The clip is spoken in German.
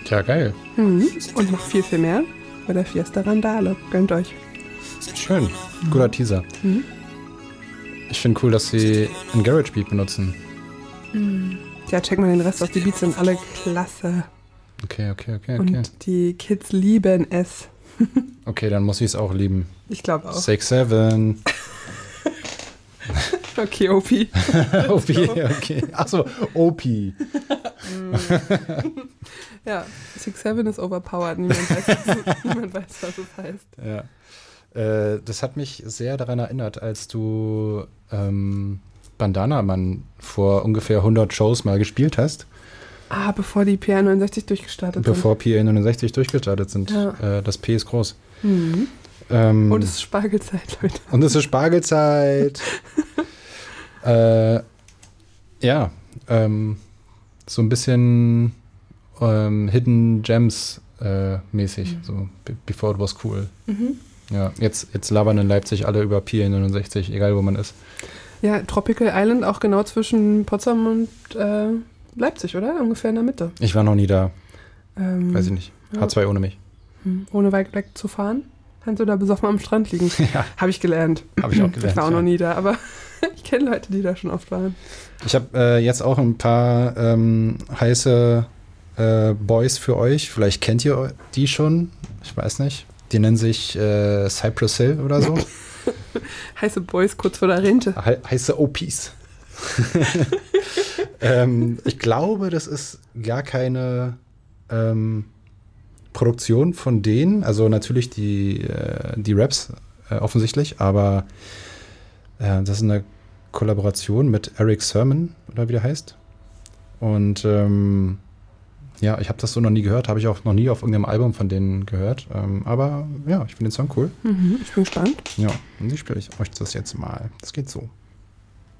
Ja, geil. Und noch viel, viel mehr bei der Fiesta Randale. Gönnt euch. Schön. Guter Teaser. Ich finde cool, dass sie ein Garage Beat benutzen. Ja, check mal den Rest aus. Die Beats sind alle klasse. Okay. Und die Kids lieben es. Okay, dann muss ich es auch lieben. Ich glaube auch. 6-7. Okay, OP. OP, okay. Achso, OP. Ja, 6-7 ist overpowered. Niemand weiß, was es heißt. Ja. Das hat mich sehr daran erinnert, als du Bandana Man vor ungefähr 100 Shows mal gespielt hast. Bevor die PA69 durchgestartet sind. Bevor PA69 durchgestartet sind. Ja. Das P ist groß. Und es ist Spargelzeit, Leute. Und es ist Spargelzeit. So ein bisschen Hidden Gems mäßig. So Before It Was Cool. Ja, jetzt labern in Leipzig alle über PA69, egal wo man ist. Ja, Tropical Island auch genau zwischen Potsdam und Leipzig, oder? Ungefähr in der Mitte. Ich war noch nie da. Weiß ich nicht. Ja. H2 ohne mich. Ohne weit weg zu fahren? Kannst du da besoffen am Strand liegen? Ja. Habe ich gelernt. Habe ich auch gelernt. Ich war auch ja. noch nie da, aber ich kenne Leute, die da schon oft waren. Ich habe jetzt auch ein paar heiße Boys für euch. Vielleicht kennt ihr die schon. Ich weiß nicht. Die nennen sich Cypress Hill oder so. Heiße Boys kurz vor der Rente. Heiße OPs. Ich glaube, das ist gar keine Produktion von denen. Also natürlich die Raps offensichtlich, aber das ist eine Kollaboration mit Eric Sermon, oder wie der heißt. Und ja, ich habe das so noch nie gehört, habe ich auch noch nie auf irgendeinem Album von denen gehört. Aber ja, ich finde den Song cool. Ich bin gespannt. Ja, und ich spiele euch das jetzt mal. Das geht so.